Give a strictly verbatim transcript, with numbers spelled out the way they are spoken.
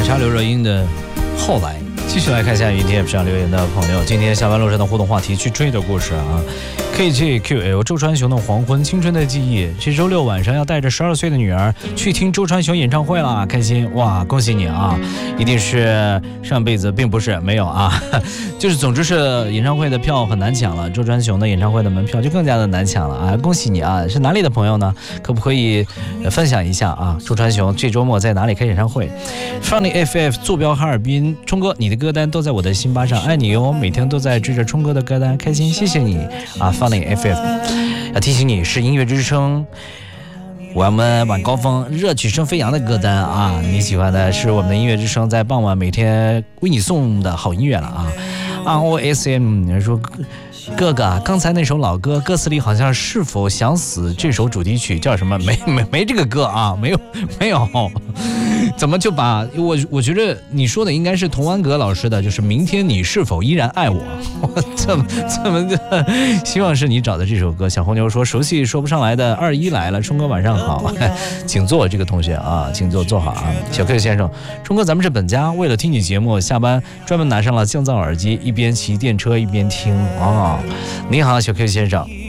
查刘若英的后来。继续来看一下云天上留言的朋友，今天下班路上的互动话题，去追的故事啊。K J Q L 周传雄的黄昏，青春的记忆。这周六晚上要带着十二岁的女儿去听周传雄演唱会啦，开心哇！恭喜你啊！一定是上辈子，并不是没有啊，就是总之是演唱会的票很难抢了，周传雄的演唱会的门票就更加的难抢了啊！恭喜你啊！是哪里的朋友呢？可不可以分享一下啊？周传雄这周末在哪里开演唱会 ？Funny F F 坐标哈尔滨，冲哥，你的歌单都在我的心巴上，爱你哟！每天都在追着冲哥的歌单，开心，谢谢你啊 ！Funny F F 要提醒你是音乐之声。我们晚高峰热曲声飞扬的歌单啊，你喜欢的是我们的音乐之声在傍晚每天为你送的好音乐了啊。R O S M 人说，哥哥，刚才那首老歌歌词里好像是否想死这首主题曲叫什么？没没没这个歌啊，没有没有，怎么就把我我觉得你说的应该是童安格老师的，就是明天你是否依然爱我？我怎么怎么的？希望是你找的这首歌。小红牛说熟悉说不上来的二一来了，冲哥晚上好，请坐，这个同学啊，请坐坐好啊。小 Q 先生，冲哥咱们是本家，为了听你节目，下班专门拿上了降噪耳机，一边骑电车一边听啊。你好，小 Q 先生。